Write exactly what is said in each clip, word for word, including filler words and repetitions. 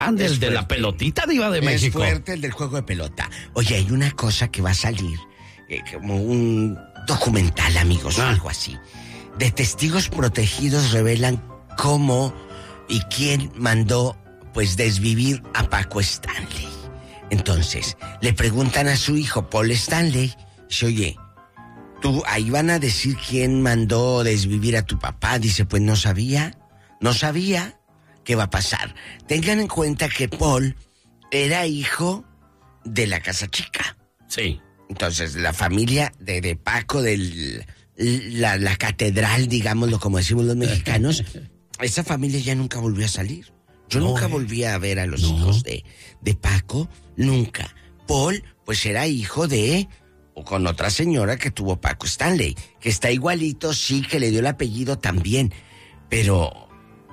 Ande, el de la pelotita, Diva de México. Es fuerte el del juego de pelota. Oye, hay una cosa que va a salir, eh, como un documental, amigos, o Ah. algo así. De testigos protegidos revelan cómo y quién mandó, pues, desvivir a Paco Stanley. Entonces, le preguntan a su hijo, Paul Stanley, dice, oye, tú, ahí van a decir quién mandó desvivir a tu papá. Dice, pues no sabía, no sabía. ¿Qué va a pasar? Tengan en cuenta que Paul era hijo de la Casa Chica. Sí. Entonces, la familia de, de Paco, de la, la catedral, digámoslo como decimos los mexicanos, esa familia ya nunca volvió a salir. Yo no, nunca eh. volví a ver a los no. hijos de, de Paco, nunca. Paul, pues era hijo de, o con otra señora que tuvo Paco Stanley, que está igualito, sí, que le dio el apellido también, pero...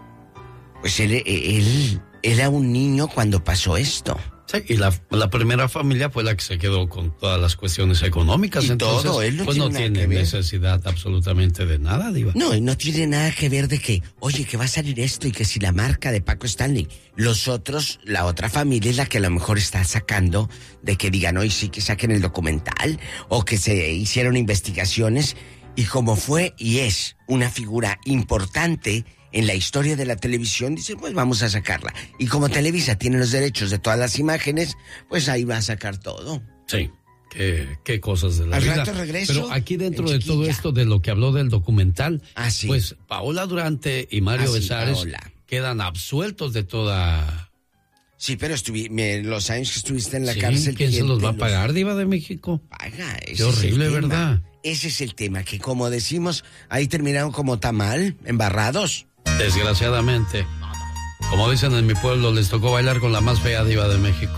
Pues él, él era un niño cuando pasó esto. Sí, y la, la primera familia fue la que se quedó con todas las cuestiones económicas. Y entonces, todo, él no pues tiene no nada tiene que ver. necesidad absolutamente de nada, Diva. No, y no tiene nada que ver de que, oye, que va a salir esto y que si la marca de Paco Stanley. Los otros, la otra familia es la que a lo mejor está sacando de que digan, hoy sí que saquen el documental o que se hicieron investigaciones. Y como fue y es una figura importante en la historia de la televisión, dice, pues vamos a sacarla. Y como Televisa tiene los derechos de todas las imágenes, pues ahí va a sacar todo. Sí, qué, qué cosas de la Al vida. rato regreso, Pero aquí dentro en de chiquilla. todo esto de lo que habló del documental, Ah, sí. pues Paola Durante y Mario Ah, sí, Besares Paola. quedan absueltos de toda... Sí, pero estuvi, me, los años que estuviste en la Sí, cárcel... ¿quién se los va a te pagar, Diva de México? Paga, ese Qué horrible, es el tema. ¿verdad? Ese es el tema, que como decimos, ahí terminaron como tamal, embarrados. Desgraciadamente. Como dicen en mi pueblo, les tocó bailar con la más fea Diva de México.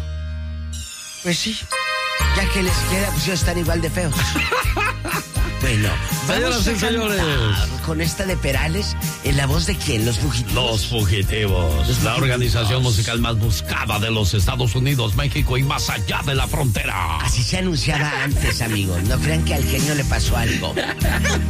Pues sí, ya que les queda, pues ya están igual de feos. Bueno, vamos Señoras y a señores. cantar con esta de Perales, ¿en la voz de quién? ¿Los Fugitivos? Los Fugitivos, Los la Fugitivos. organización musical más buscada de los Estados Unidos, México y más allá de la frontera. Así se anunciaba antes, amigos. No crean que al genio le pasó algo.